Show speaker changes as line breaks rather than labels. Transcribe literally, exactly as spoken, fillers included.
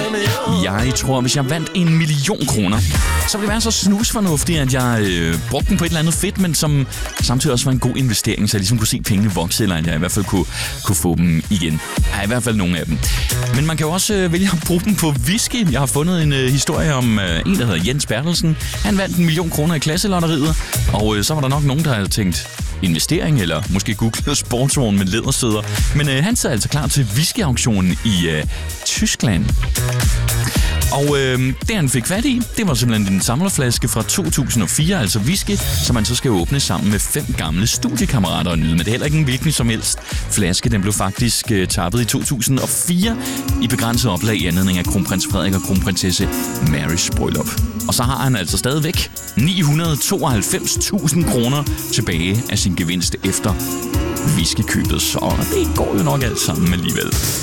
Jeg tror, hvis jeg vandt en million kroner, så ville det være så snusfornuftigt, at jeg øh, brugte den på et eller andet fedt, men som samtidig også var en god investering, så jeg ligesom kunne se pengene vokse, eller at jeg i hvert fald kunne, kunne få dem igen. Ja, i hvert fald nogle af dem. Men man kan jo også øh, vælge at bruge dem på whisky. Jeg har fundet en øh, historie om øh, en, der hedder Jens Bertelsen. Han vandt en million kroner i klasselotteriet, og øh, så var der nok nogen, der havde tænkt investering, eller måske googlet sportsvogn med lædersæder. Men øh, han sad altså klar til whisky-auktionen i øh, Tyskland. Og øh, det, han fik fat i, det var simpelthen en samlerflaske fra to tusind og fire, altså whisky, som man så skal åbne sammen med fem gamle studiekammerater og nyde. Men det er heller ikke en hvilken som helst flaske. Den blev faktisk øh, tappet i to tusind og fire i begrænset oplag i anledning af kronprins Frederik og kronprinsesse Marys bryllup. Og så har han altså stadigvæk ni hundrede og tooghalvfems tusind kroner tilbage af sin gevinst efter whiskykøbet. Så det går jo nok alt sammen alligevel.